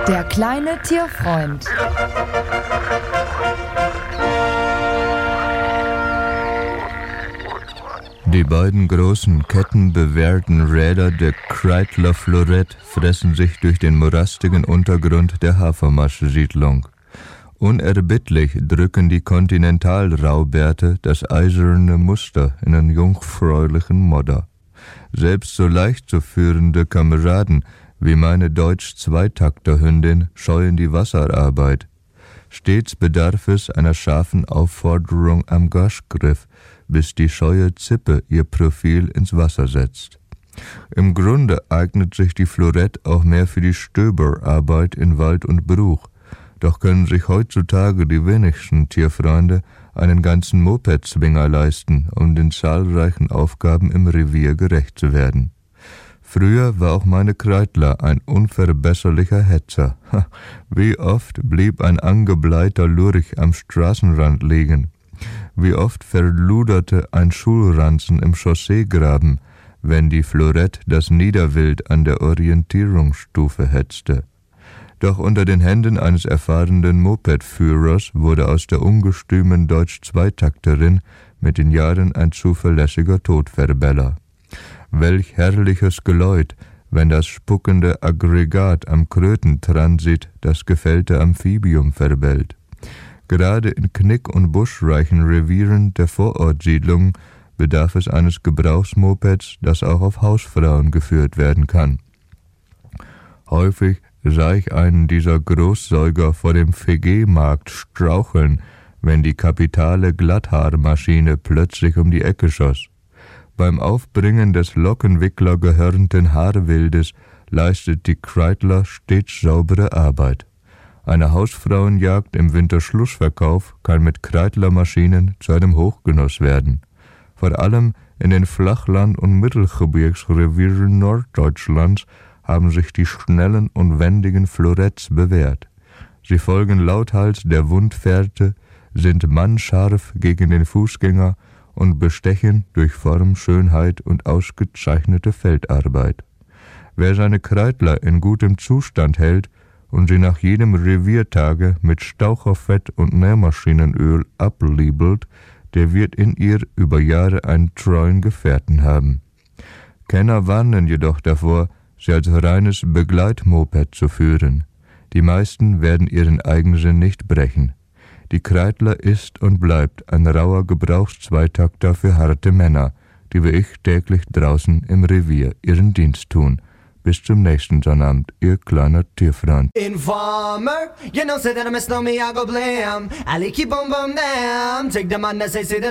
Der kleine Tierfreund. Die beiden großen kettenbewehrten Räder der Kreidler Florett fressen sich durch den morastigen Untergrund der Hafermasch-Siedlung. Unerbittlich drücken die Kontinentalraubärte das eiserne Muster in einen jungfräulichen Modder. Selbst so leicht zu führende Kameraden wie meine Deutsch-Zweitakter-Hündin scheuen die Wasserarbeit. Stets bedarf es einer scharfen Aufforderung am Gaschgriff, bis die scheue Zippe ihr Profil ins Wasser setzt. Im Grunde eignet sich die Florett auch mehr für die Stöberarbeit in Wald und Bruch. Doch können sich heutzutage die wenigsten Tierfreunde einen ganzen Moped-Zwinger leisten, um den zahlreichen Aufgaben im Revier gerecht zu werden. Früher war auch meine Kreidler ein unverbesserlicher Hetzer. Wie oft blieb ein angebleichter Lurch am Straßenrand liegen. Wie oft verluderte ein Schulranzen im Chausseegraben, wenn die Florett das Niederwild an der Orientierungsstufe hetzte. Doch unter den Händen eines erfahrenen Mopedführers wurde aus der ungestümen Deutsch-Zweitakterin mit den Jahren ein zuverlässiger Todverbeller. Welch herrliches Geläut, wenn das spuckende Aggregat am Krötentransit das gefällte Amphibium verbellt. Gerade in knick- und buschreichen Revieren der Vorortsiedlungen bedarf es eines Gebrauchsmopeds, das auch auf Hausfrauen geführt werden kann. Häufig sah ich einen dieser Großsäuger vor dem VG-Markt straucheln, wenn die kapitale Glatthaarmaschine plötzlich um die Ecke schoss. Beim Aufbringen des Lockenwickler gehörnten Haarwildes leistet die Kreidler stets saubere Arbeit. Eine Hausfrauenjagd im Winterschlussverkauf kann mit Kreidlermaschinen zu einem Hochgenuss werden. Vor allem in den Flachland- und Mittelgebirgsrevieren Norddeutschlands haben sich die schnellen und wendigen Floretts bewährt. Sie folgen lauthals der Wundfährte, sind mannscharf gegen den Fußgänger und bestechen durch Form, Schönheit und ausgezeichnete Feldarbeit. Wer seine Kreidler in gutem Zustand hält und sie nach jedem Reviertage mit Staucherfett und Nährmaschinenöl abliebelt, der wird in ihr über Jahre einen treuen Gefährten haben. Kenner warnen jedoch davor, sie als reines Begleitmoped zu führen. Die meisten werden ihren Eigensinn nicht brechen. Die Kreidler ist und bleibt ein rauer Gebrauchszweitakter für harte Männer, die wie ich täglich draußen im Revier ihren Dienst tun. Bis zum nächsten Sonnabend, ihr kleiner Tierfreund. Informer, you know, say that I miss no me, I go blam. I like keep on bum damn. Take the man that say that